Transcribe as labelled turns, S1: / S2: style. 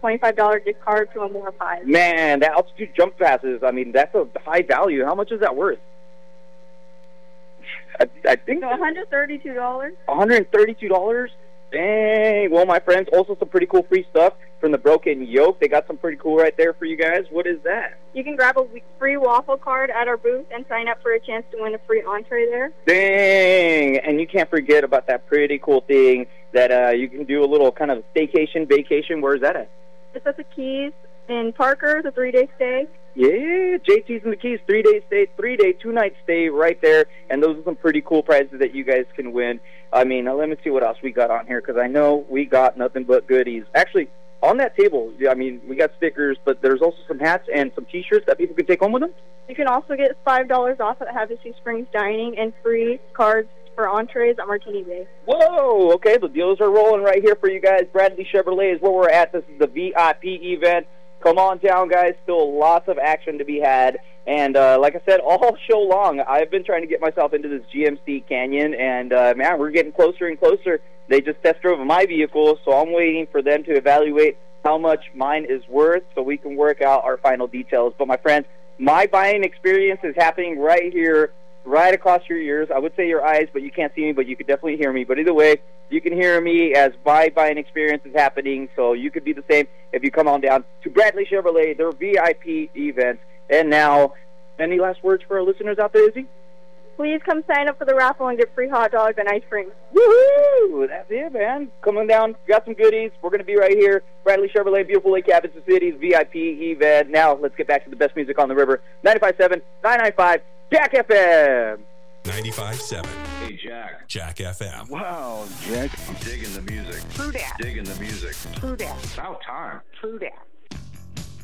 S1: $25 gift card to Amore Pie.
S2: Man, that altitude jump passes, I mean, that's a high value. How much is that worth? I think
S1: So $132.
S2: $132? Dang. Well, my friends, also some pretty cool free stuff from the Broken Yoke. They got some pretty cool right there for you guys. What is that?
S1: You can grab a free waffle card at our booth and sign up for a chance to win a free entree there.
S2: Dang. And you can't forget about that pretty cool thing that you can do a little kind of staycation, vacation. Where's that at?
S1: It's at the Keys in Parker, the 3-day stay.
S2: Yeah, JT's and the Keys, 3-day stay, 3-day, 2-night stay right there. And those are some pretty cool prizes that you guys can win. I mean, let me see what else we got on here, because I know we got nothing but goodies. Actually, on that table, I mean, we got stickers, but there's also some hats and some T-shirts that people can take home with them.
S1: You can also get $5 off at Havasu Springs Dining and free cards for entrees at Martini Bay.
S2: Whoa, okay, the deals are rolling right here for you guys. Bradley Chevrolet is where we're at. This is the VIP event. Come on down, guys. Still lots of action to be had. And like I said, all show long, I've been trying to get myself into this GMC Canyon, and, man, we're getting closer and closer. They just test drove my vehicle, so I'm waiting for them to evaluate how much mine is worth so we can work out our final details. But, my friends, my buying experience is happening right here, right across your ears. I would say your eyes, but you can't see me, but you could definitely hear me. But either way, you can hear me as my buying experience is happening, so you could be the same if you come on down to Bradley Chevrolet, their VIP event. And now, any last words for our listeners out there, Izzy?
S1: Please come sign up for the raffle and get free hot dogs and ice cream.
S2: Woohoo! That's it, man. Come on down. We got some goodies. We're going to be right here. Bradley Chevrolet, beautiful Lake Havasu City's VIP event. Now, let's get back to the best music on the river. 95.7, 995, Jack FM.
S3: 95.7.
S4: Hey, Jack.
S3: Jack FM.
S4: Wow, Jack. I'm digging the music.
S5: True that.
S4: Digging the music.
S5: True that.
S4: About time.
S5: True that.